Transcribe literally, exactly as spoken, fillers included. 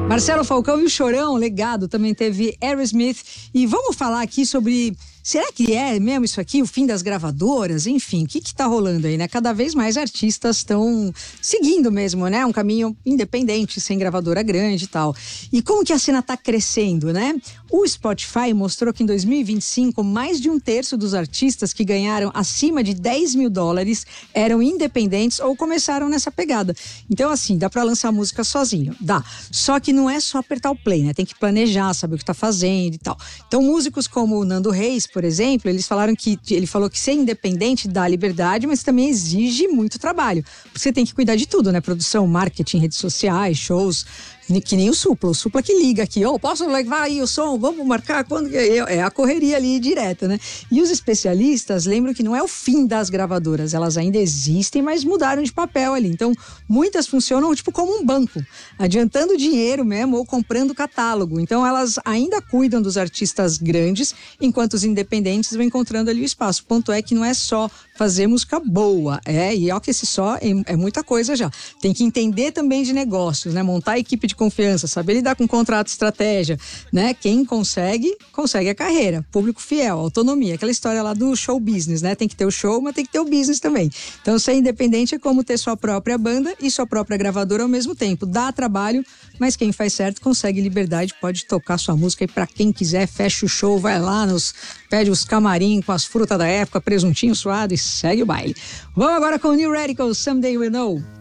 Marcelo Falcão e o Chorão, legado, também teve Aerosmith. E vamos falar aqui sobre, será que é mesmo isso aqui, o fim das gravadoras? Enfim, o que que tá rolando aí, né? Cada vez mais artistas estão seguindo mesmo, né? Um caminho independente, sem gravadora grande e tal. E como que a cena tá crescendo, né? O Spotify mostrou que em dois mil e vinte e cinco, mais de um terço dos artistas que ganharam acima de dez mil dólares eram independentes ou começaram nessa pegada. Então, assim, dá pra lançar música sozinho, dá. Só que não é só apertar o play, né? Tem que planejar, saber o que tá fazendo e tal. Então, músicos como o Nando Reis, por exemplo, eles falaram que, ele falou que ser independente dá liberdade, mas também exige muito trabalho. Você tem que cuidar de tudo, né? Produção, marketing, redes sociais, shows, que nem o Supla. O Supla que liga aqui, ô, oh, posso levar aí o som? Vamos marcar quando... É a correria ali direta, né? E os especialistas lembram que não é o fim das gravadoras, elas ainda existem, mas mudaram de papel ali. Então, muitas funcionam tipo como um banco, adiantando dinheiro mesmo ou comprando catálogo. Então, elas ainda cuidam dos artistas grandes, enquanto os independentes vão encontrando ali o espaço. O ponto é que não é só fazer música boa, é, e ó que esse só é, é muita coisa já. Tem que entender também de negócios, né? Montar a equipe de confiança, saber lidar com contrato, estratégia, né? Quem consegue, consegue a carreira. Público fiel, autonomia. Aquela história lá do show business, né? Tem que ter o show, mas tem que ter o business também. Então, ser independente é como ter sua própria banda e sua própria gravadora ao mesmo tempo. Dá trabalho, mas quem faz certo consegue liberdade, pode tocar sua música e pra quem quiser, fecha o show, vai lá, nos, pede os camarim com as frutas da época, presuntinho suado e segue o baile. Vamos agora com o New Radical, Someday We'll Know.